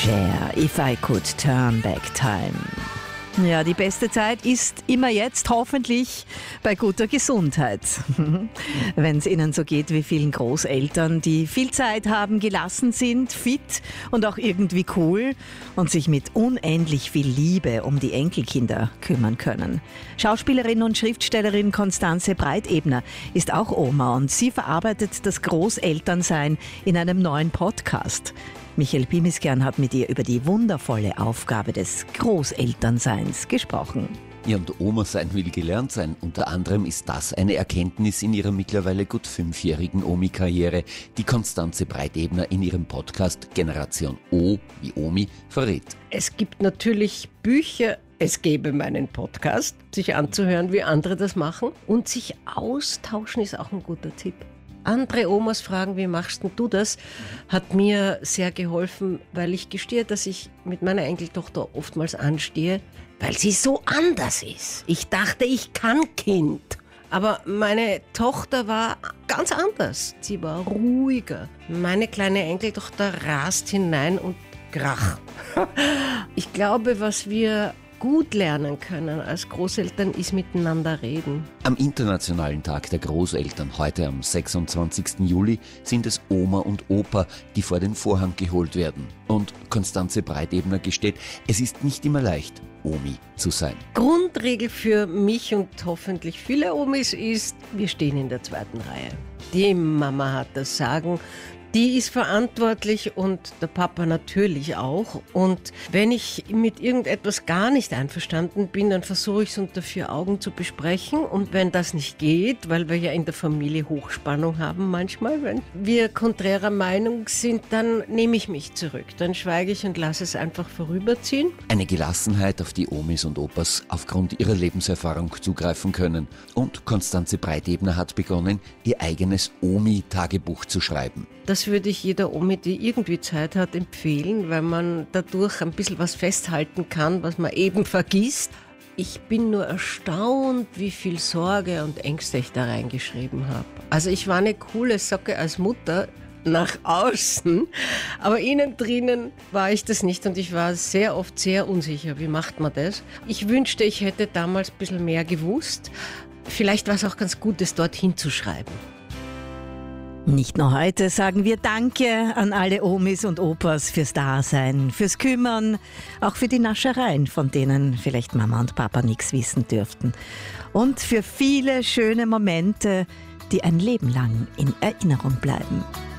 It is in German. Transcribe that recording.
Cher, If I Could Turn Back Time. Ja, die beste Zeit ist immer jetzt, hoffentlich bei guter Gesundheit. Wenn es Ihnen so geht wie vielen Großeltern, die viel Zeit haben, gelassen sind, fit und auch irgendwie cool und sich mit unendlich viel Liebe um die Enkelkinder kümmern können. Schauspielerin und Schriftstellerin Constanze Breitebner ist auch Oma und sie verarbeitet das Großelternsein in einem neuen Podcast. Michael Pimiskern hat mit ihr über die wundervolle Aufgabe des Großelternseins gesprochen. Ja, und Oma sein will gelernt sein. Unter anderem ist das eine Erkenntnis in ihrer mittlerweile gut 5-jährigen Omi-Karriere, die Constanze Breitebner in ihrem Podcast Generation O wie Omi verrät. Es gibt natürlich Bücher, es gäbe meinen Podcast, sich anzuhören, wie andere das machen. Und sich austauschen ist auch ein guter Tipp. Andere Omas fragen, wie machst denn du das, hat mir sehr geholfen, weil ich gestehe, dass ich mit meiner Enkeltochter oftmals anstehe, weil sie so anders ist. Ich dachte, ich kann Kind, aber meine Tochter war ganz anders. Sie war ruhiger. Meine kleine Enkeltochter rast hinein und krach. Ich glaube, was wir gut lernen können als Großeltern, ist miteinander reden. Am Internationalen Tag der Großeltern, heute am 26. Juli, sind es Oma und Opa, die vor den Vorhang geholt werden. Und Constanze Breitebner gesteht, es ist nicht immer leicht, Omi zu sein. Grundregel für mich und hoffentlich viele Omis ist, wir stehen in der zweiten Reihe. Die Mama hat das Sagen. Die ist verantwortlich und der Papa natürlich auch. Und wenn ich mit irgendetwas gar nicht einverstanden bin, dann versuche ich es unter 4 Augen zu besprechen. Und wenn das nicht geht, weil wir ja in der Familie Hochspannung haben manchmal, wenn wir konträrer Meinung sind, dann nehme ich mich zurück. Dann schweige ich und lasse es einfach vorüberziehen. Eine Gelassenheit, auf die Omis und Opas aufgrund ihrer Lebenserfahrung zugreifen können. Und Constanze Breitebner hat begonnen, ihr eigenes Omi-Tagebuch zu schreiben. Das würde ich jeder Omi, die irgendwie Zeit hat, empfehlen, weil man dadurch ein bisschen was festhalten kann, was man eben vergisst. Ich bin nur erstaunt, wie viel Sorge und Ängste ich da reingeschrieben habe. Also ich war eine coole Socke als Mutter nach außen, aber innen drinnen war ich das nicht und ich war sehr oft sehr unsicher, wie macht man das. Ich wünschte, ich hätte damals ein bisschen mehr gewusst. Vielleicht war es auch ganz gut, es dort hinzuschreiben. Nicht nur heute sagen wir Danke an alle Omis und Opas fürs Dasein, fürs Kümmern, auch für die Naschereien, von denen vielleicht Mama und Papa nichts wissen dürften. Und für viele schöne Momente, die ein Leben lang in Erinnerung bleiben.